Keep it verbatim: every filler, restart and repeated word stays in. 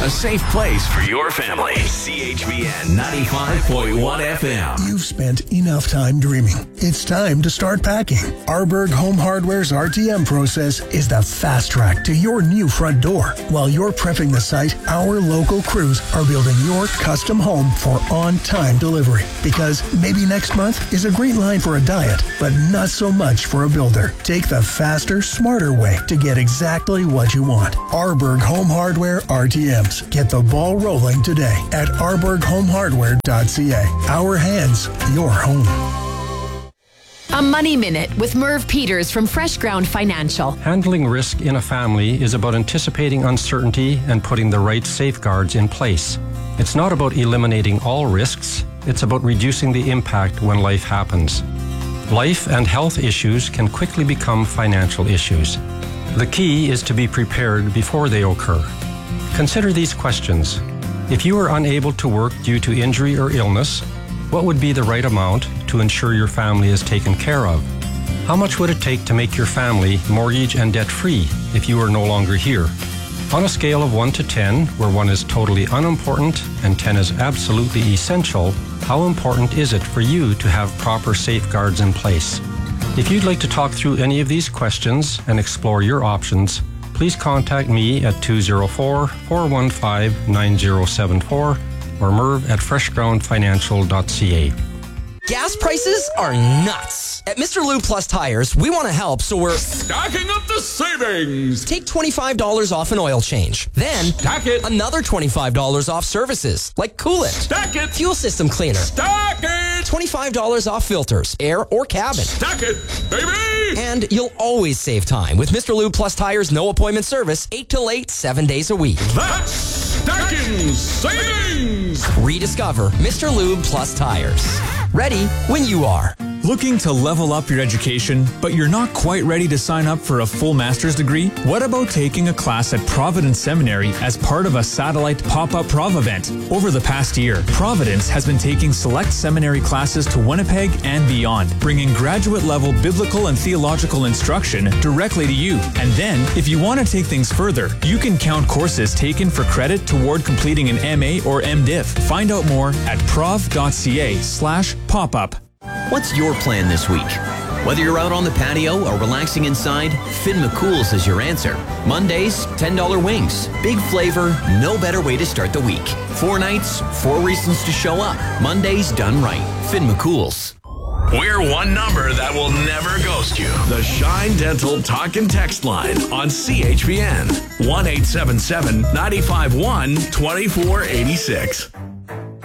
a safe place for your family. C H B N ninety-five point one F M. You've spent enough time dreaming. It's time to start packing. Arborg Home Hardware's R T M process is the fast track to your new front door. While you're prepping the site, our local crews are building your custom home for on-time delivery. Because maybe next month is a great line for a diet, but not so much for a builder. Take the faster, smarter way to get exactly what you want. Arborg Home Hardware R T Ms. Get the ball rolling today at arborg home hardware dot c a. Our hands, your home. A Money Minute with Merv Peters from Fresh Ground Financial. Handling risk in a family is about anticipating uncertainty and putting the right safeguards in place. It's not about eliminating all risks, it's about reducing the impact when life happens. Life and health issues can quickly become financial issues. The key is to be prepared before they occur. Consider these questions. If you are unable to work due to injury or illness, what would be the right amount to ensure your family is taken care of? How much would it take to make your family mortgage and debt-free if you are no longer here? On a scale of one to ten, where one is totally unimportant and ten is absolutely essential, how important is it for you to have proper safeguards in place? If you'd like to talk through any of these questions and explore your options, please contact me at two oh four, four one five, nine oh seven four or merv at fresh ground financial dot c a. Gas prices are nuts. At Mister Lube Plus Tires, we want to help, so we're stacking up the savings. Take twenty-five dollars off an oil change. Then, stack it. Another twenty-five dollars off services, like coolant. Stack it. Fuel system cleaner. Stack it. twenty-five dollars off filters, air or cabin. Stack it, baby. And you'll always save time with Mister Lube Plus Tires no appointment service, eight till eight, seven days a week. That's stacking savings. Rediscover Mister Lube Plus Tires. Ready when you are. Looking to level up your education, but you're not quite ready to sign up for a full master's degree? What about taking a class at Providence Seminary as part of a satellite pop-up Prov event? Over the past year, Providence has been taking select seminary classes to Winnipeg and beyond, bringing graduate-level biblical and theological instruction directly to you. And then, if you want to take things further, you can count courses taken for credit toward completing an M A or MDiv. Find out more at prov dot c a slash pop-up. What's your plan this week? Whether you're out on the patio or relaxing inside, Finn McCool's is your answer. Mondays, ten dollar wings. Big flavor, no better way to start the week. Four nights, four reasons to show up. Mondays done right. Finn McCool's. We're one number that will never ghost you. The Shine Dental Talk and Text line on C H B N. one eight seven seven, nine five one, two four eight six.